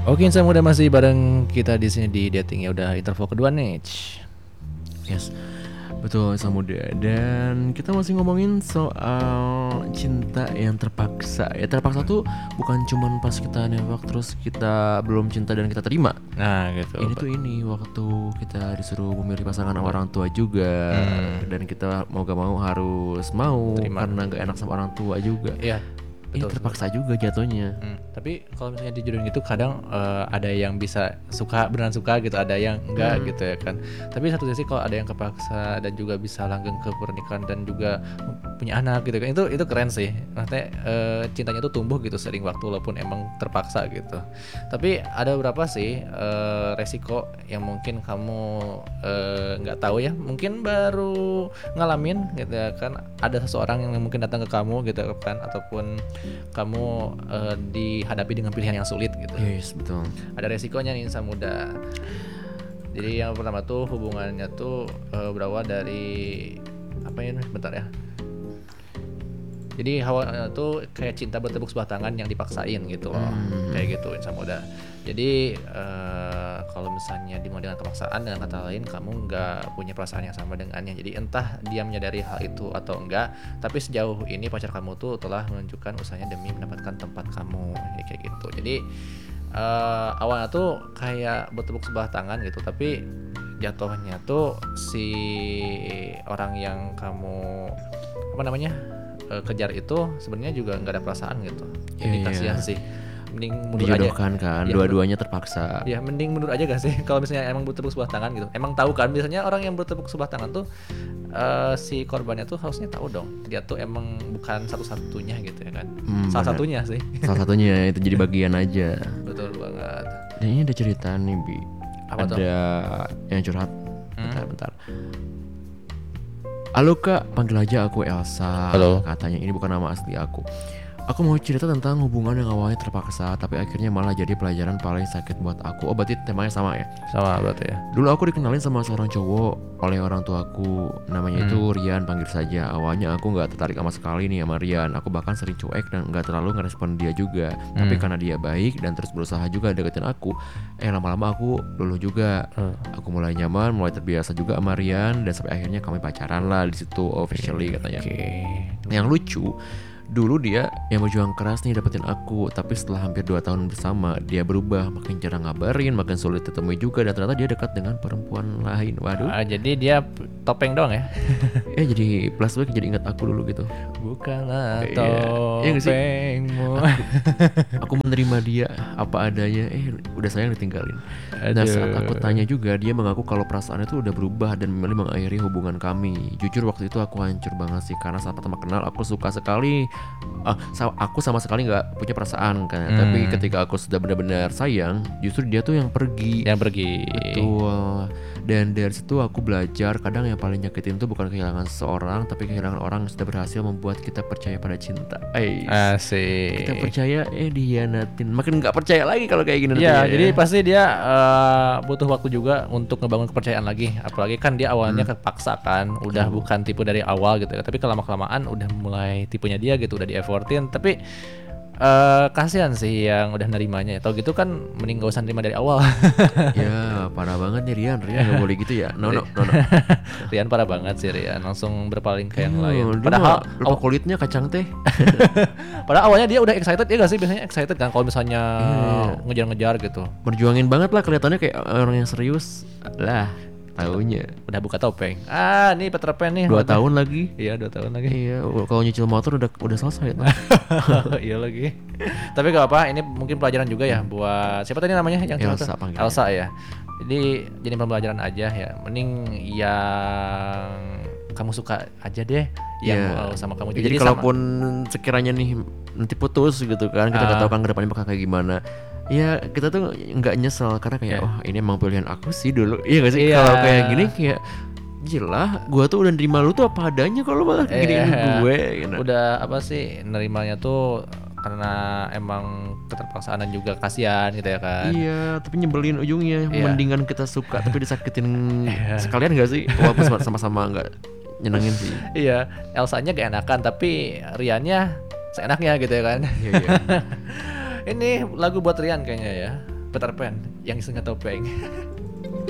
Oke, saya muda masih bareng kita di sini di dating ya udah interval kedua nih. Yes, betul Samuda. Dan kita masih ngomongin soal cinta yang terpaksa. Ya terpaksa tuh bukan cuman pas kita nembak terus kita belum cinta dan kita terima. Nah, gitu. Ini waktu kita disuruh memilih pasangan sama orang tua juga. Dan kita mau gak mau harus mau Terima. karena gak enak sama orang tua juga. Iya. Ini terpaksa juga jatuhnya. Tapi kalau misalnya dijodohin gitu kadang ada yang bisa suka beneran suka gitu, ada yang enggak gitu ya kan. Tapi satu sisi kalau ada yang kepaksa dan juga bisa langgeng ke pernikahan dan juga punya anak gitu kan, itu keren sih. Maksudnya cintanya tuh tumbuh gitu sering waktu walaupun emang terpaksa gitu. Tapi ada beberapa sih resiko yang mungkin kamu nggak tahu ya, mungkin baru ngalamin gitu ya kan. Ada seseorang yang mungkin datang ke kamu gitu kan, ataupun kamu dihadapi dengan pilihan yang sulit gitu. Yes, betul. Ada resikonya nih insan muda. Jadi yang pertama tuh hubungannya tuh berawal dari apa ya? Bentar ya. Jadi awalnya tuh kayak cinta bertepuk sebelah tangan yang dipaksain gitu loh. Kayak gitu insan muda. Jadi kalau misalnya dimulai dengan kemaksaan, dengan kata lain kamu nggak punya perasaan yang sama dengannya. Jadi entah dia menyadari hal itu atau enggak, tapi sejauh ini pacar kamu tuh telah menunjukkan usahanya demi mendapatkan tempat kamu. Jadi kayak gitu. Jadi awalnya tuh kayak bertepuk sebelah tangan gitu, tapi jatuhnya tuh si orang yang kamu apa namanya kejar itu sebenarnya juga nggak ada perasaan gitu. Jadi kasihan sih. Mending mundur dijodohkan aja. kan, Ya, dua-duanya terpaksa. Ya mending mundur aja gak sih kalau misalnya emang bertepuk sebelah tangan gitu. Emang tahu kan biasanya orang yang bertepuk sebelah tangan tuh si korbannya tuh harusnya tahu dong dia tuh emang bukan satu-satunya gitu ya kan. Salah Bener. satunya sih. Salah satunya itu jadi bagian aja. Betul banget. Dan ini ada cerita nih Bi. Apa ada tuh? yang curhat. Bentar. Halo kak, panggil aja aku Elsa. Halo. Katanya ini bukan nama asli aku. Aku mau cerita tentang hubungan yang awalnya terpaksa tapi akhirnya malah jadi pelajaran paling sakit buat aku. Oh berarti temanya sama ya? Sama berarti ya. Dulu aku dikenalin sama seorang cowok oleh orang tuaku. Namanya itu Rian, panggil saja. Awalnya aku gak tertarik sama sekali nih sama Rian. Aku bahkan sering cuek dan gak terlalu ngerespon dia juga. Tapi karena dia baik dan terus berusaha juga deketin aku, lama-lama aku luluh juga. Aku mulai nyaman, mulai terbiasa juga sama Rian. Dan sampai akhirnya kami pacaran lah di situ officially katanya. Yang lucu, dulu dia yang berjuang keras nih dapetin aku, tapi setelah hampir 2 tahun bersama dia berubah, makin jarang ngabarin, makin sulit ditemui juga, dan ternyata dia dekat dengan perempuan lain. Waduh. Jadi dia topeng doang ya. Jadi flashback jadi ingat aku dulu gitu. Bukalah Iya nggak sih? topengmu. Aku menerima dia apa adanya, udah sayang ditinggalin. Nah saat aku tanya juga, dia mengaku kalau perasaannya tuh udah berubah dan memilih mengakhiri hubungan kami. Jujur waktu itu aku hancur banget sih, karena saat pertama kenal aku suka sekali. Aku sama sekali nggak punya perasaan kan. Tapi ketika aku sudah benar-benar sayang, justru dia tuh yang pergi. Betul. Dan dari situ aku belajar, kadang yang paling nyakitin tuh bukan kehilangan seseorang, tapi kehilangan orang yang sudah berhasil membuat kita percaya pada cinta. Asik. Kita percaya dihianatin, makin nggak percaya lagi kalau kayak gini. Iya, jadi pasti dia butuh waktu juga untuk ngebangun kepercayaan lagi. Apalagi kan dia awalnya kepaksa kan, udah bukan tipe dari awal gitu ya. Tapi kelama-kelamaan udah mulai tipenya dia gitu, udah di-effortin. Tapi kasihan sih yang udah nerimanya. Tau gitu kan mending gak usah nerima dari awal. Ya parah banget nih Rian gak boleh gitu ya. No. Rian parah banget sih Rian, langsung berpaling ke yang lain. Padahal lupa kulitnya kacang teh. Padahal awalnya dia udah excited ya gak sih, biasanya excited kan kalau misalnya ngejar-ngejar gitu. Berjuangin banget lah, kelihatannya kayak orang yang serius lah. Taunya udah buka topeng. Nih Peter Pan nih. 2 tahun lagi. Iya 2 tahun lagi. Iya, kalau nyicil motor udah selesai. Iya lagi. Tapi gak apa, ini mungkin pelajaran juga ya buat siapa tadi namanya yang Elsa panggilnya. Elsa ya. Jadi pembelajaran aja ya. Mending yang kamu suka aja deh yang mau sama kamu juga. Jadi kalaupun sekiranya nih nanti putus gitu kan, kita gak tahu kan ke depannya bakal kayak gimana. Ya kita tuh nggak nyesel karena kayak ini emang pilihan aku sih dulu. Iya gak sih? Kalau kayak gini kayak gila, gue tuh udah nerima lu tuh apa adanya, kalau malah giniin gue gitu. Udah apa sih, nerimanya tuh karena emang keterpaksaan dan juga kasihan gitu ya kan. Iya, tapi nyebelin ujungnya. Mendingan kita suka tapi disakitin sekalian gak sih? Walaupun sama-sama gak nyenengin sih. Iya, Elsanya gak enakan tapi Riannya seenaknya gitu ya kan. Iya. Ini lagu buat Rian kayaknya ya. Peter Pan yang iseng topeng.